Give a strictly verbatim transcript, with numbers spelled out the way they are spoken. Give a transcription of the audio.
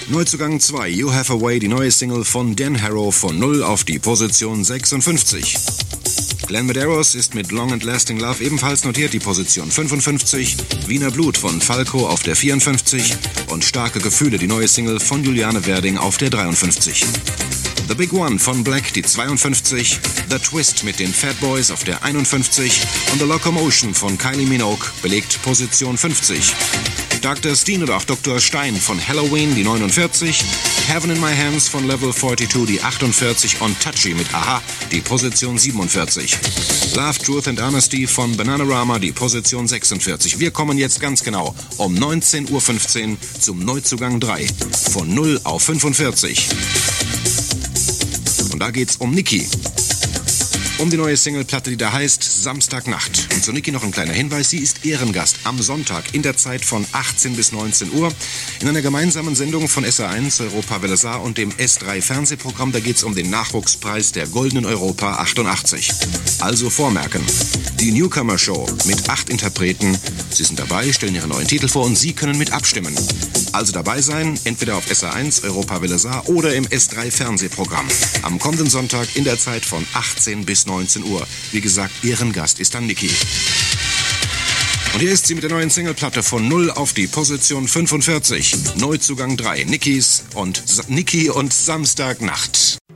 Neuzugang zwei, You Have a Way, die neue Single von Dan Harrow, von null auf die Position sechsundfünfzig. Glenn Medeiros ist mit Long and Lasting Love ebenfalls notiert, die Position fünfundfünfzig. Wiener Blut von Falco auf der vierundfünfzig. Und Starke Gefühle, die neue Single von Juliane Werding auf der dreiundfünfzig. The Big One von Black, die zweiundfünfzig. The Twist mit den Fat Boys auf der einundfünfzig. Und The Locomotion von Kylie Minogue belegt Position fünfzig. Doktor Steen oder auch Doktor Stein von Halloween, die neunundvierzig. Heaven in My Hands von Level zweiundvierzig, die achtundvierzig. Und Touchy mit Aha, die Position siebenundvierzig. Love, Truth and Honesty von Bananarama, die Position sechsundvierzig. Wir kommen jetzt ganz genau um neunzehn Uhr fünfzehn zum Neuzugang drei. Von null auf fünfundvierzig. Und da geht's um Niki. Um die neue Singleplatte, die da heißt Samstagnacht. Und zu Niki noch ein kleiner Hinweis, sie ist Ehrengast am Sonntag in der Zeit von achtzehn bis neunzehn Uhr in einer gemeinsamen Sendung von S R eins, Europa Welle Saar und dem S drei Fernsehprogramm. Da geht's um den Nachwuchspreis der Goldenen Europa achtundachtzig. Also vormerken. Die Newcomer Show mit acht Interpreten. Sie sind dabei, stellen ihre neuen Titel vor und Sie können mit abstimmen. Also dabei sein, entweder auf S R eins, Europa Welle Saar oder im S drei Fernsehprogramm. Am kommenden Sonntag in der Zeit von achtzehn bis neunzehn Uhr. Wie gesagt, Ehrengast ist dann Niki. Und hier ist sie mit der neuen Singleplatte von null auf die Position fünfundvierzig. Neuzugang drei. Nikis und Sa- Niki und Samstagnacht.